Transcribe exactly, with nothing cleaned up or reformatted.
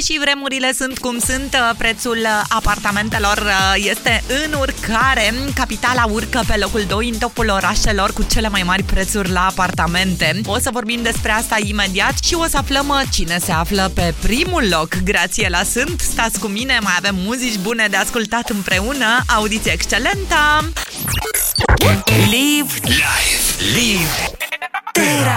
deși vremurile sunt cum sunt, prețul apartamentelor este în urcare. Capitala urcă pe locul doi în topul orașelor cu cele mai mari prețuri la apartamente. O să vorbim despre asta imediat și o să aflăm cine se află pe primul loc. Grațiela sunt, stați cu mine, mai avem muzici bune de ascultat împreună. Audiție excelentă! Live! Live! Live!